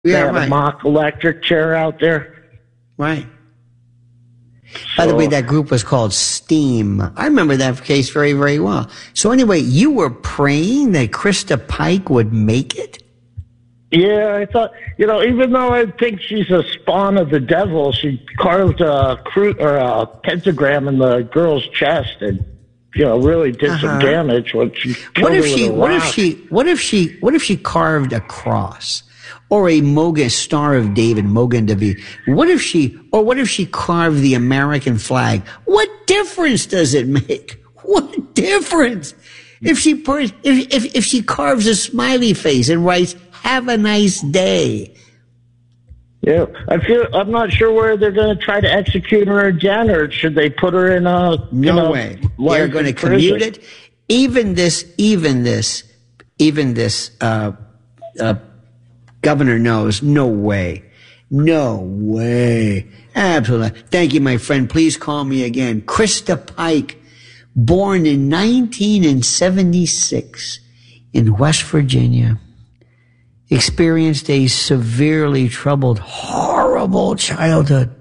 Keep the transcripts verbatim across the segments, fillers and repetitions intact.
Yeah, they had right. a mock electric chair out there. Right. By the way, that group was called STEAM. I remember that case very, very well. So anyway, you were praying that Krista Pike would make it? Yeah, I thought, you know, even though I think she's a spawn of the devil, she carved a, cru- or a pentagram in the girl's chest and, you know, really did uh-huh. some damage when she what if she, with a what rock. if she, what if she, what if she carved a cross? Or a Mogan, Star of David, Mogan David. What if she, or what if she carved the American flag? What difference does it make? What difference? If she, if, if, if she carves a smiley face and writes, "Have a nice day." Yeah, I feel, I'm not sure where they're going to try to execute her again, or should they put her in a, no know, way. They're going to commute it. Even this, even this, even this, uh, uh, governor knows, no way. No way. Absolutely. Thank you, my friend. Please call me again. Krista Pike, born in nineteen seventy-six in West Virginia, experienced a severely troubled, horrible childhood.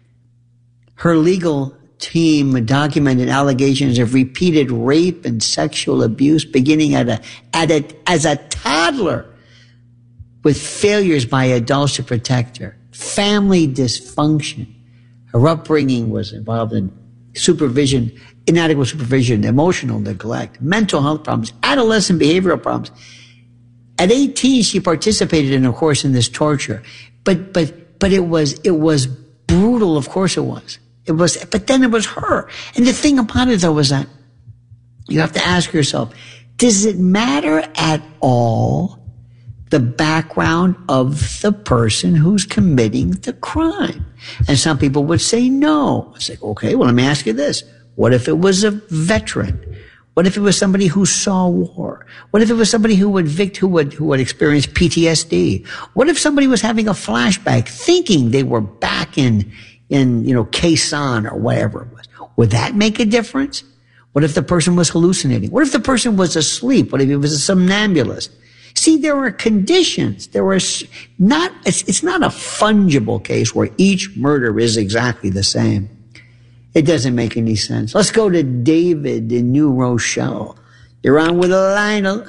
Her legal team documented allegations of repeated rape and sexual abuse beginning at a, at a, as a toddler, with failures by adults to protect her, family dysfunction. Her upbringing was involved in supervision, inadequate supervision, emotional neglect, mental health problems, adolescent behavioral problems. At eighteen, she participated in, of course, in this torture. But, but, but it was, it was brutal. Of course it was. It was, but then it was her. And the thing about it, though, is that you have to ask yourself, does it matter at all the background of the person who's committing the crime? And some people would say no. I say, okay, well, let me ask you this. What if it was a veteran? What if it was somebody who saw war? What if it was somebody who would vict, who would, who would experience P T S D? What if somebody was having a flashback thinking they were back in, in, you know, Quezon or whatever it was? Would that make a difference? What if the person was hallucinating? What if the person was asleep? What if he was a somnambulist? See, there are conditions. There are not, it's, it's not a fungible case where each murder is exactly the same. It doesn't make any sense. Let's go to David in New Rochelle. You're on with Lionel.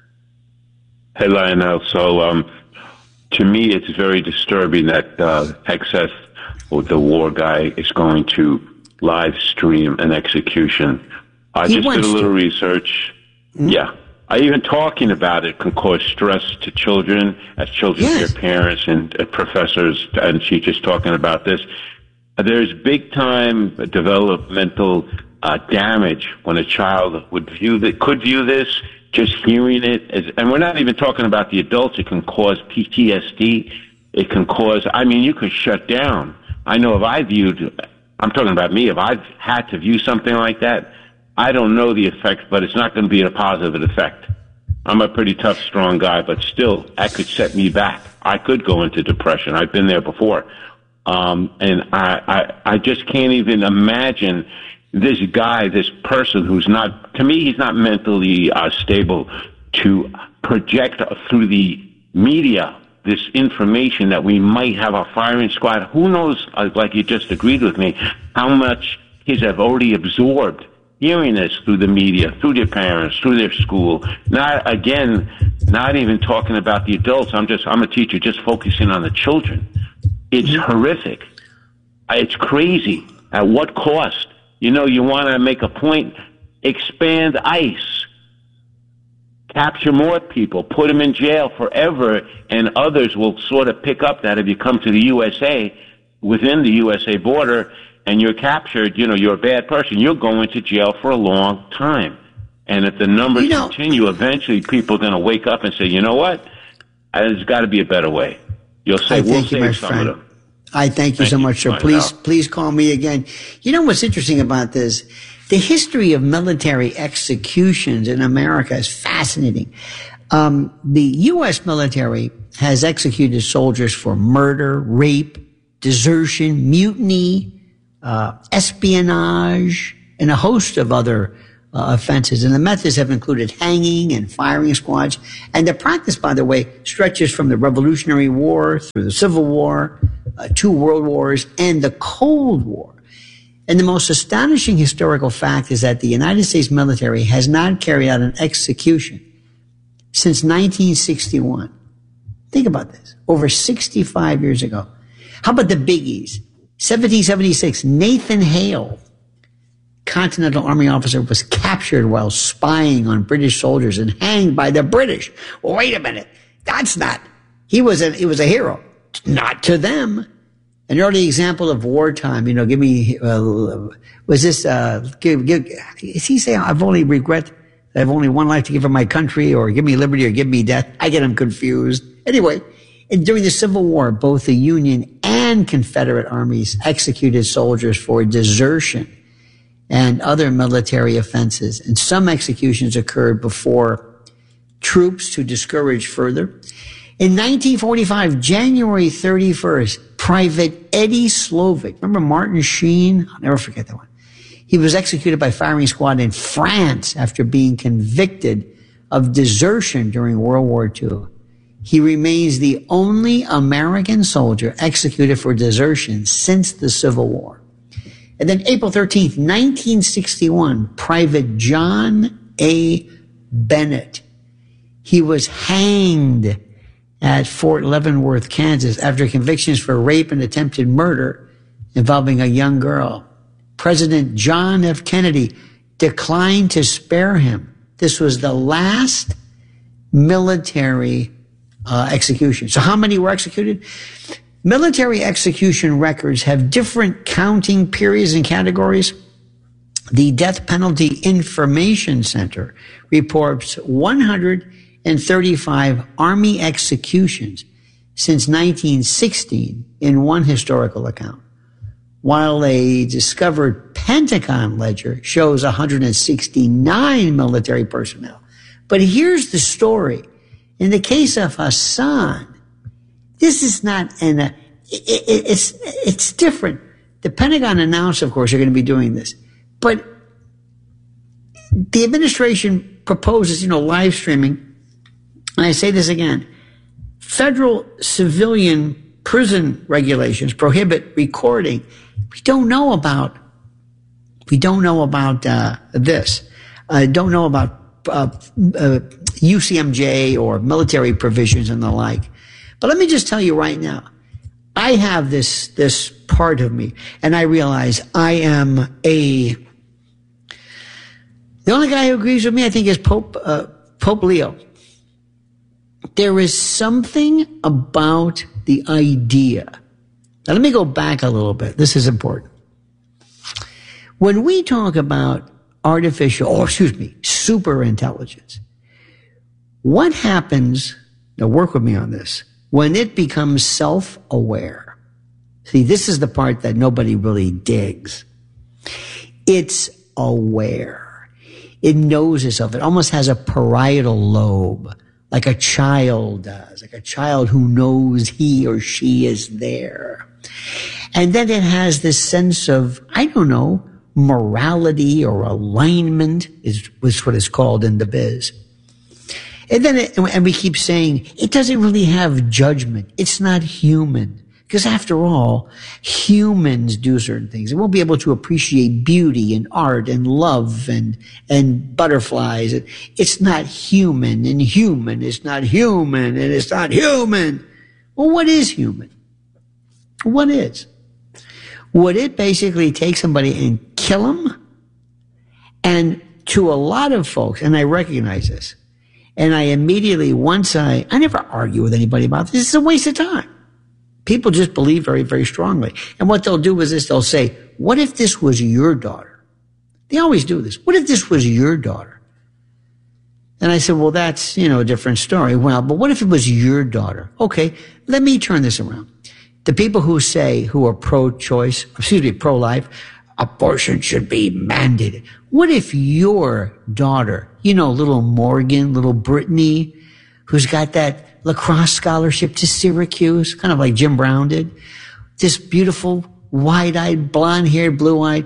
Hey, Lionel. So, um, to me, it's very disturbing that uh, Excess, or the war guy, is going to live stream an execution. I He just did a wants little to. research. Hmm? Yeah. I even talking about it can cause stress to children, as children Yes. hear parents and uh, professors and teachers talking about this. Uh, There's big time developmental uh, damage when a child would view that, could view this, just hearing it. As, and we're not even talking about the adults. It can cause P T S D. It can cause, I mean, you could shut down. I know if I viewed, I'm talking about me, if I've had to view something like that, I don't know the effects, but it's not going to be a positive effect. I'm a pretty tough, strong guy, but still, that could set me back. I could go into depression. I've been there before. Um, and I, I, I just can't even imagine this guy, this person who's not, to me, he's not mentally uh, stable to project through the media this information that we might have a firing squad. Who knows, uh, like you just agreed with me, how much kids have already absorbed hearing this through the media, through their parents, through their school. Not, again, not even talking about the adults. I'm just, I'm a teacher just focusing on the children. It's mm-hmm. horrific. It's crazy. At what cost? You know, you want to make a point, expand ICE, capture more people, put them in jail forever, and others will sort of pick up that if you come to the U S A, within the U S A border, and you're captured, you know, you're a bad person, you're going to jail for a long time. And if the numbers you know, continue, eventually people are going to wake up and say, you know what? There's got to be a better way. You'll say, I we'll thank you, my save some friend. of them. I thank you Thank so you. much, sir. Bye Please, now. please call me again. You know what's interesting about this? The history of military executions in America is fascinating. Um, the U S military has executed soldiers for murder, rape, desertion, mutiny, uh, espionage, and a host of other uh, offenses. And the methods have included hanging and firing squads. And the practice, by the way, stretches from the Revolutionary War through the Civil War, uh, two World Wars, and the Cold War. And the most astonishing historical fact is that the United States military has not carried out an execution since nineteen sixty-one. Think about this. Over sixty-five years ago. How about the biggies? seventeen seventy-six, Nathan Hale, Continental Army officer, was captured while spying on British soldiers and hanged by the British. Well, wait a minute. That's not, he was a, he was a hero. Not to them. An early example of wartime, you know, give me, uh, was this, uh, give, give, is he saying, I've only regret that I've only one life to give for my country, or give me liberty or give me death? I get him confused. Anyway, and during the Civil War, both the Union and Confederate armies executed soldiers for desertion and other military offenses. And some executions occurred before troops to discourage further. In nineteen forty-five, January thirty-first, Private Eddie Slovic, remember Martin Sheen? I'll never forget that one. He was executed by firing squad in France after being convicted of desertion during World War Two. He remains the only American soldier executed for desertion since the Civil War. And then April thirteenth, nineteen sixty-one, Private John A. Bennett. He was hanged at Fort Leavenworth, Kansas, after convictions for rape and attempted murder involving a young girl. President John F. Kennedy declined to spare him. This was the last military uh, execution. So how many were executed? Military execution records have different counting periods and categories. The Death Penalty Information Center reports one hundred thirty-five Army executions since nineteen sixteen in one historical account, while a discovered Pentagon ledger shows one hundred sixty-nine military personnel. But here's the story. In the case of Hassan, this is not an, uh, it, it, it's, it's different. The Pentagon announced, of course, they're going to be doing this. But the administration proposes, you know, live streaming. And I say this again. Federal civilian prison regulations prohibit recording. We don't know about, we don't know about, uh, this. I uh, don't know about, uh, uh, U C M J or military provisions and the like. But let me just tell you right now, I have this, this part of me, and I realize I am a, the only guy who agrees with me, I think, is Pope, uh, Pope Leo. There is something about the idea. Now, let me go back a little bit. This is important. When we talk about artificial, or excuse me, super intelligence, what happens, now work with me on this, when it becomes self-aware? See, this is the part that nobody really digs. It's aware. It knows itself. It almost has a parietal lobe, like a child does, like a child who knows he or she is there. And then it has this sense of, I don't know, morality or alignment is, is what it's called in the biz. And then, it, and we keep saying, it doesn't really have judgment. It's not human. Because after all, humans do certain things. It won't be able to appreciate beauty and art and love and, and butterflies. It's not human, and human is not human, and it's not human. Well, what is human? What is? Would it basically take somebody and kill them? And to a lot of folks, and I recognize this, and I immediately, once I, I never argue with anybody about this. It's a waste of time. People just believe very, very strongly. And what they'll do is this, they'll say, what if this was your daughter? They always do this. What if this was your daughter? And I said, well, that's, you know, a different story. Well, but what if it was your daughter? Okay, let me turn this around. The people who say, who are pro-choice, excuse me, pro-life, abortion should be mandated. What if your daughter, you know, little Morgan, little Brittany, who's got that lacrosse scholarship to Syracuse, kind of like Jim Brown did, this beautiful, wide-eyed, blonde-haired, blue-eyed,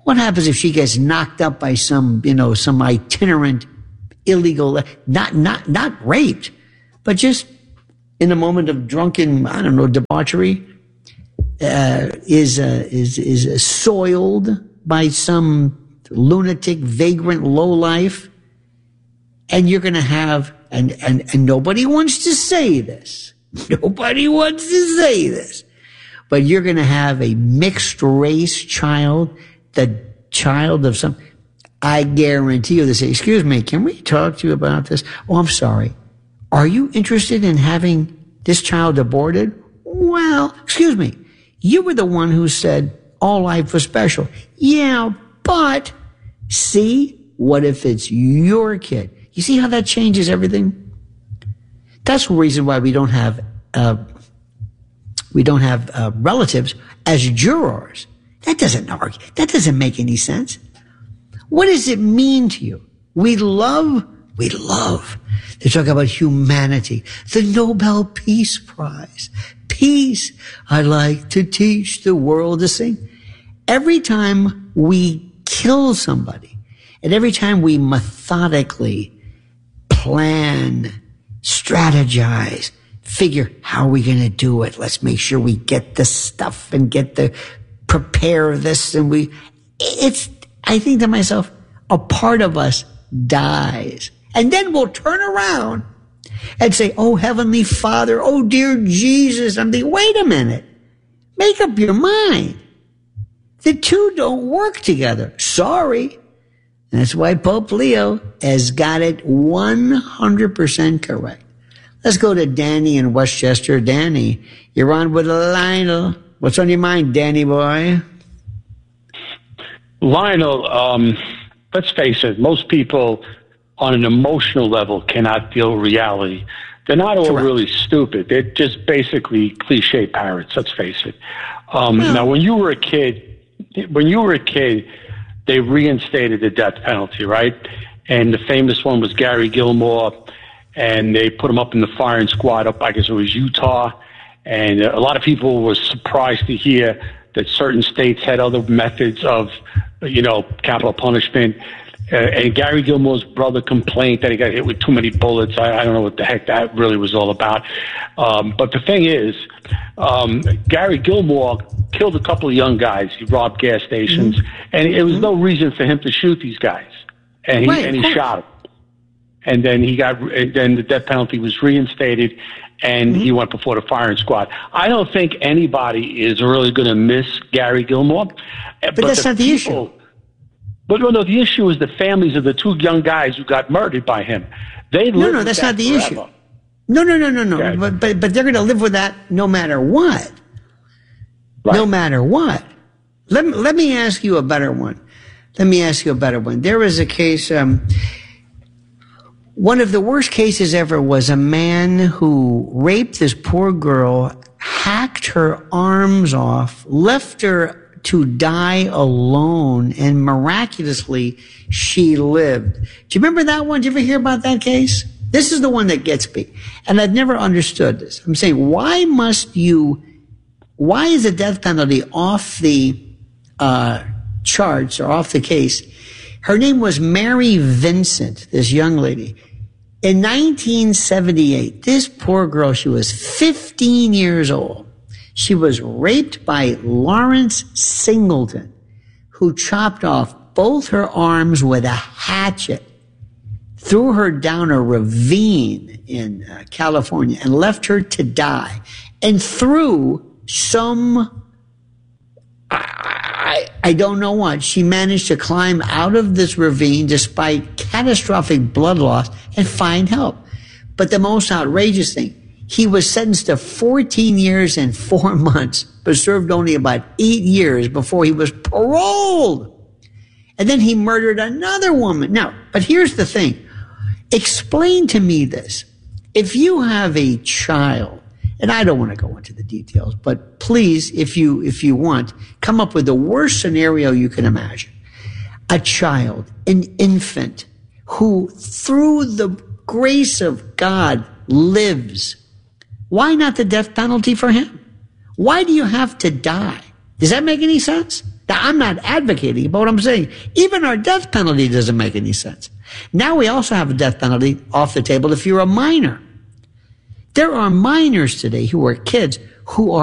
What happens if she gets knocked up by some, you know, some itinerant illegal, not, not, not raped, but just in a moment of drunken, I don't know, debauchery, uh, is, uh, is, is soiled by some lunatic, vagrant lowlife. And you're going to have, and, and, and nobody wants to say this. Nobody wants to say this. But you're going to have a mixed race child, the child of some, I guarantee you, they say, excuse me, can we talk to you about this? Oh, I'm sorry. Are you interested in having this child aborted? Well, excuse me. You were the one who said all life was special. Yeah, but see, what if it's your kid? You see how that changes everything? That's the reason why we don't have, uh, we don't have uh, relatives as jurors. That doesn't argue. That doesn't make any sense. What does it mean to you? We love, we love to talk about humanity, the Nobel Peace Prize. Peace. I like to teach the world to sing. Every time we kill somebody, and every time we methodically plan, strategize, figure how are we going to do it? Let's make sure we get the stuff and get the, prepare this. And we, it's, I think to myself, a part of us dies. And then we'll turn around and say, oh, Heavenly Father, oh, dear Jesus. I'm thinking, wait a minute. Make up your mind. The two don't work together. Sorry. That's why Pope Leo has got it one hundred percent correct. Let's go to Danny in Westchester. Danny, you're on with Lionel. What's on your mind, Danny boy? Lionel, um, let's face it, most people on an emotional level cannot feel reality. They're not all Correct. Really stupid. They're just basically cliche parrots, let's face it. Um, well, now, when you were a kid, when you were a kid, they reinstated the death penalty, right? And the famous one was Gary Gilmore, and they put him up in the firing squad up, I guess it was Utah. And a lot of people were surprised to hear that certain states had other methods of, you know, capital punishment. Uh, and Gary Gilmore's brother complained that he got hit with too many bullets. I, I don't know what the heck that really was all about. Um, but the thing is, um, Gary Gilmore killed a couple of young guys. He robbed gas stations. Mm-hmm. And it was mm-hmm. no reason for him to shoot these guys. And he, right. and he shot them. And then he got, then the death penalty was reinstated, and mm-hmm. he went before the firing squad. I don't think anybody is really going to miss Gary Gilmore. But, but that's the not the people, issue. But no, no, the issue is the families of the two young guys who got murdered by him. They no, no, that's that not the forever. issue. No, no, no, no, no. Okay. But, but but they're going to live with that no matter what. Right. No matter what. Let me, let me ask you a better one. Let me ask you a better one. There was a case. Um, one of the worst cases ever was a man who raped this poor girl, hacked her arms off, left her to die alone, and miraculously she lived. Do you remember that one? Did you ever hear about that case? This is the one that gets me. And I've never understood this. I'm saying, why must you, why is the death penalty off the uh, charts or off the case? Her name was Mary Vincent, this young lady. In nineteen seventy-eight, this poor girl, she was fifteen years old. She was raped by Lawrence Singleton, who chopped off both her arms with a hatchet, threw her down a ravine in uh, California, and left her to die. And through some, I, I don't know what, she managed to climb out of this ravine despite catastrophic blood loss and find help. But the most outrageous thing, he was sentenced to fourteen years and four months, but served only about eight years before he was paroled. And then he murdered another woman. Now, but here's the thing. Explain to me this. If you have a child, and I don't want to go into the details, but please, if you, if you want, come up with the worst scenario you can imagine. A child, an infant, who through the grace of God lives. Why not the death penalty for him? Why do you have to die? Does that make any sense? Now, I'm not advocating, but what I'm saying, even our death penalty doesn't make any sense. Now we also have a death penalty off the table if you're a minor. There are minors today who are kids who are